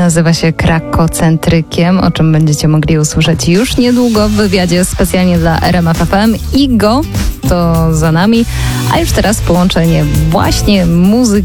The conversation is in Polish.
nazywa się Krakocentrykiem, o czym będziecie mogli usłyszeć już niedługo w wywiadzie specjalnie dla RMF FM. Igo to za nami, a już teraz połączenie właśnie muzyki